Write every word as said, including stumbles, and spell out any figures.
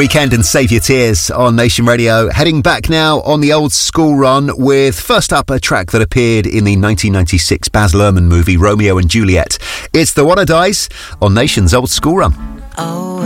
Weekend and Save Your Tears on Nation Radio. Heading back now on the old school run with, first up, a track that appeared in the nineteen ninety-six Baz Luhrmann movie Romeo and Juliet. It's The Wannadies on Nation's Old School Run. Oh.